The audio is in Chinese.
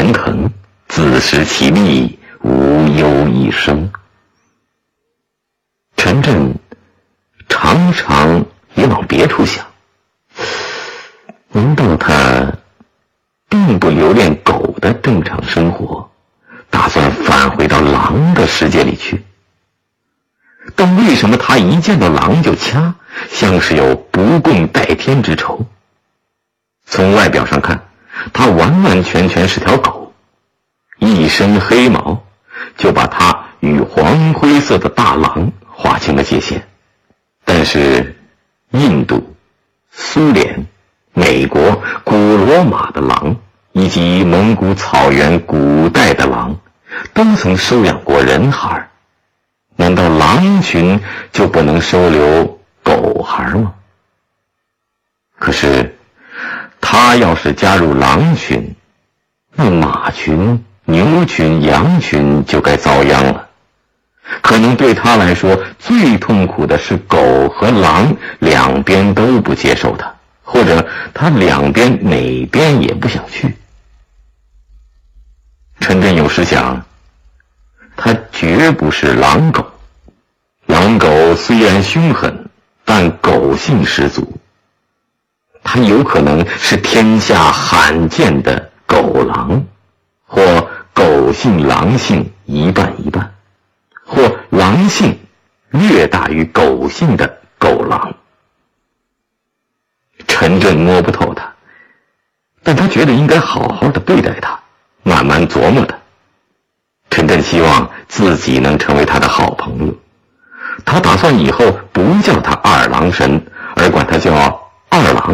田垦，自食其力，无忧一生。陈震常常也往别处想，难道他并不留恋狗的正常生活，打算返回到狼的世界里去？但为什么他一见到狼就掐，像是有不共戴天之仇？从外表上看，他完完全全是条狗，一身黑毛就把他与黄灰色的大狼划清了界限。但是印度、苏联、美国、古罗马的狼，以及蒙古草原古代的狼，都曾收养过人孩，难道狼群就不能收留狗孩吗？可是他要是加入狼群，那马群、牛群、羊群就该遭殃了。可能对他来说，最痛苦的是狗和狼两边都不接受他，或者他两边哪边也不想去。陈震有时想，他绝不是狼狗。狼狗虽然凶狠，但狗性十足。他有可能是天下罕见的狗狼，或狗性狼性一半一半，或狼性略大于狗性的狗狼。陈震摸不透他，但他觉得应该好好的对待他，慢慢琢磨他。陈震希望自己能成为他的好朋友，他打算以后不叫他二郎神，而管他叫二郎。